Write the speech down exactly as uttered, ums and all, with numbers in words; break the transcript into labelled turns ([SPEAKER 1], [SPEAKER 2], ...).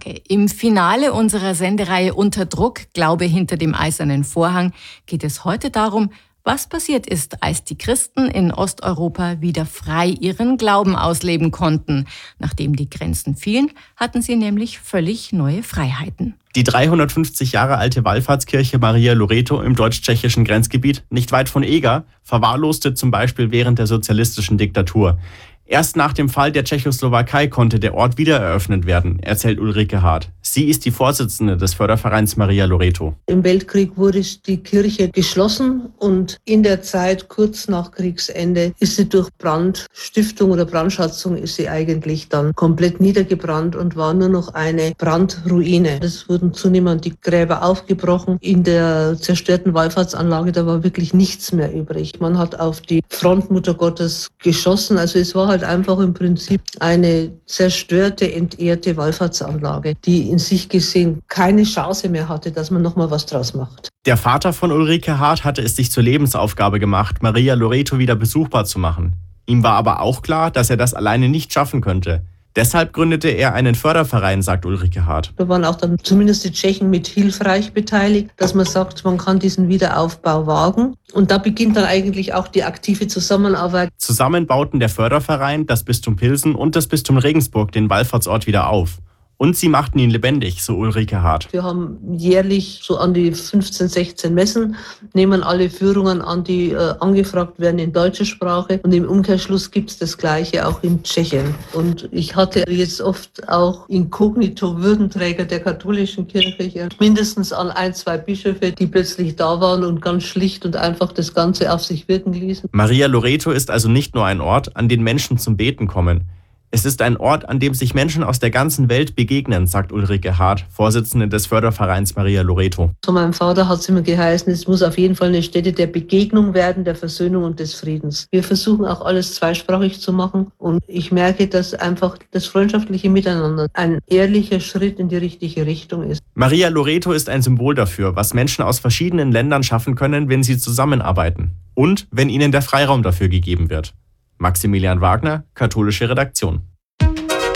[SPEAKER 1] Frage. Im Finale unserer Sendereihe Unter Druck, Glaube hinter dem eisernen Vorhang, geht es heute darum, was passiert ist, als die Christen in Osteuropa wieder frei ihren Glauben ausleben konnten. Nachdem die Grenzen fielen, hatten sie nämlich völlig neue Freiheiten.
[SPEAKER 2] Die dreihundertfünfzig Jahre alte Wallfahrtskirche Maria Loreto im deutsch-tschechischen Grenzgebiet, nicht weit von Eger, verwahrloste zum Beispiel während der sozialistischen Diktatur. Erst nach dem Fall der Tschechoslowakei konnte der Ort wieder eröffnet werden, erzählt Ulrike Hart. Sie ist die Vorsitzende des Fördervereins Maria Loreto.
[SPEAKER 3] Im Weltkrieg wurde die Kirche geschlossen und in der Zeit kurz nach Kriegsende ist sie durch Brandstiftung oder Brandschatzung ist sie eigentlich dann komplett niedergebrannt und war nur noch eine Brandruine. Es wurden zunehmend die Gräber aufgebrochen. In der zerstörten Wallfahrtsanlage, da war wirklich nichts mehr übrig. Man hat auf die Frontmutter Gottes geschossen. Also es war halt einfach im Prinzip eine zerstörte, entehrte Wallfahrtsanlage, die in sich gesehen keine Chance mehr hatte, dass man nochmal was draus macht.
[SPEAKER 2] Der Vater von Ulrike Hart hatte es sich zur Lebensaufgabe gemacht, Maria Loreto wieder besuchbar zu machen. Ihm war aber auch klar, dass er das alleine nicht schaffen könnte. Deshalb gründete er einen Förderverein, sagt Ulrike Hart.
[SPEAKER 3] Da waren auch dann zumindest die Tschechen mit hilfreich beteiligt, dass man sagt, man kann diesen Wiederaufbau wagen. Und da beginnt dann eigentlich auch die aktive Zusammenarbeit.
[SPEAKER 2] Zusammen bauten der Förderverein, das Bistum Pilsen und das Bistum Regensburg den Wallfahrtsort wieder auf. Und sie machten ihn lebendig, so Ulrike Hart.
[SPEAKER 3] Wir haben jährlich so an die fünfzehn, sechzehn Messen, nehmen alle Führungen an, die äh, angefragt werden in deutscher Sprache. Und im Umkehrschluss gibt es das Gleiche auch in Tschechien. Und ich hatte jetzt oft auch inkognito Würdenträger der katholischen Kirche, mindestens an ein, zwei Bischöfe, die plötzlich da waren und ganz schlicht und einfach das Ganze auf sich wirken ließen.
[SPEAKER 2] Maria Loreto ist also nicht nur ein Ort, an den Menschen zum Beten kommen. Es ist ein Ort, an dem sich Menschen aus der ganzen Welt begegnen, sagt Ulrike Hart, Vorsitzende des Fördervereins Maria Loreto.
[SPEAKER 3] Von meinem Vater hat es immer geheißen, es muss auf jeden Fall eine Stätte der Begegnung werden, der Versöhnung und des Friedens. Wir versuchen auch alles zweisprachig zu machen und ich merke, dass einfach das freundschaftliche Miteinander ein ehrlicher Schritt in die richtige Richtung ist.
[SPEAKER 2] Maria Loreto ist ein Symbol dafür, was Menschen aus verschiedenen Ländern schaffen können, wenn sie zusammenarbeiten und wenn ihnen der Freiraum dafür gegeben wird. Maximilian Wagner, Katholische Redaktion.